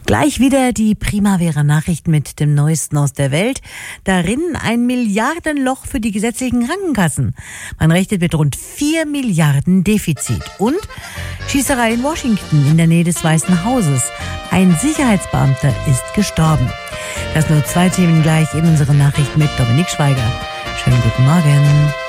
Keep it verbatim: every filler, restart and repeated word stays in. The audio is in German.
Gleich wieder die Primavera-Nachrichten mit dem Neuesten aus der Welt. Darin ein Milliardenloch für die gesetzlichen Krankenkassen. Man rechnet mit rund vier Milliarden Defizit. Und Schießerei in Washington in der Nähe des Weißen Hauses. Ein Sicherheitsbeamter ist gestorben. Das nur zwei Themen gleich in unseren Nachrichten mit Dominik Schweiger. Schönen guten Morgen.